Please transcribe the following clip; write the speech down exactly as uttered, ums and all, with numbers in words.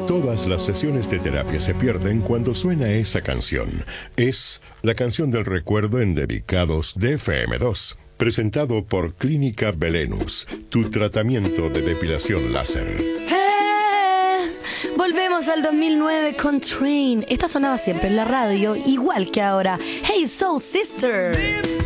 Todas las sesiones de terapia se pierden cuando suena esa canción. Es la canción del recuerdo en Dedicados de F M dos. Presentado por Clínica Belenus, tu tratamiento de depilación láser. Eh, volvemos al dos mil nueve con Train. Esta sonaba siempre en la radio, igual que ahora. Hey Soul Sister.